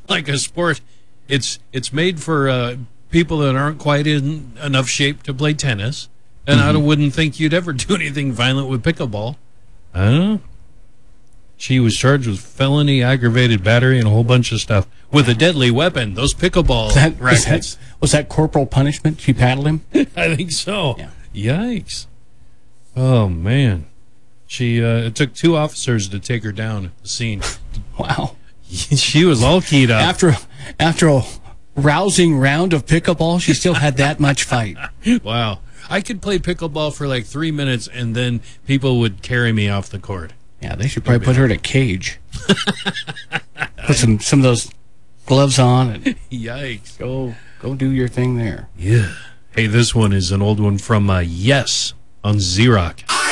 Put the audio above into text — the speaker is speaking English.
like a sport. It's made for people that aren't quite in enough shape to play tennis, and I wouldn't think you'd ever do anything violent with pickleball. I don't know. She was charged with felony, aggravated battery, and a whole bunch of stuff with a deadly weapon. Those pickleball rackets. Was that corporal punishment? She paddled him? I think so. Yeah. Yikes. Oh, man. She it took 2 officers to take her down at the scene. Wow. She was all keyed up. After a rousing round of pickleball, she still had that much fight. Wow. I could play pickleball for like 3 minutes, and then people would carry me off the court. Yeah, they should probably put her in a cage. Put some of those gloves on and Yikes. Go do your thing there. Yeah. Hey, this one is an old one from Yes on Z-Rock.